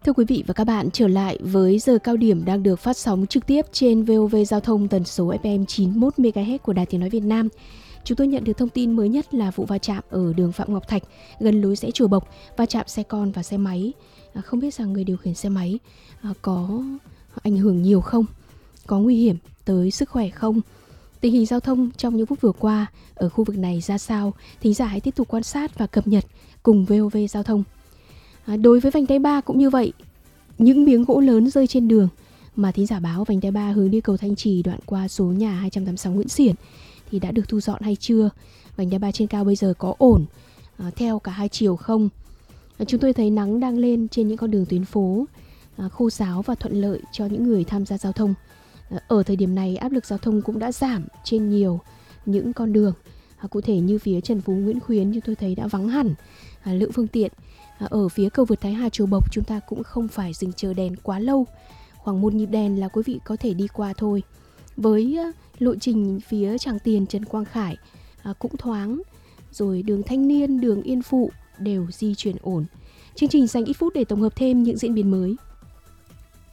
Thưa quý vị và các bạn, trở lại với giờ cao điểm đang được phát sóng trực tiếp trên VOV Giao thông tần số FM 91 MHz của Đài Tiếng nói Việt Nam. Chúng tôi nhận được thông tin mới nhất là vụ va chạm ở đường Phạm Ngọc Thạch gần lối rẽ Chùa Bộc, va chạm xe con và xe máy. Không biết rằng người điều khiển xe máy có ảnh hưởng nhiều không? Có nguy hiểm tới sức khỏe không? Tình hình giao thông trong những phút vừa qua ở khu vực này ra sao? Thính giả hãy tiếp tục quan sát và cập nhật cùng VOV Giao thông. Đối với vành đai 3 cũng như vậy, những miếng gỗ lớn rơi trên đường mà thính giả báo vành đai 3 hướng đi cầu Thanh Trì đoạn qua số nhà 286 Nguyễn Xiển thì đã được thu dọn hay chưa? Vành đai 3 trên cao bây giờ có ổn theo cả hai chiều không? Chúng tôi thấy nắng đang lên trên những con đường tuyến phố, khô ráo và thuận lợi cho những người tham gia giao thông. Ở thời điểm này áp lực giao thông cũng đã giảm trên nhiều những con đường. Cụ thể như phía Trần Phú Nguyễn Khuyến chúng tôi thấy đã vắng hẳn lượng phương tiện. Ở phía cầu vượt Thái Hà Chùa Bộc chúng ta cũng không phải dừng chờ đèn quá lâu, khoảng một nhịp đèn là quý vị có thể đi qua thôi. Với lộ trình phía Tràng Tiền, Trần Quang Khải cũng thoáng, rồi đường Thanh Niên, đường Yên Phụ đều di chuyển ổn. Chương trình dành ít phút để tổng hợp thêm những diễn biến mới.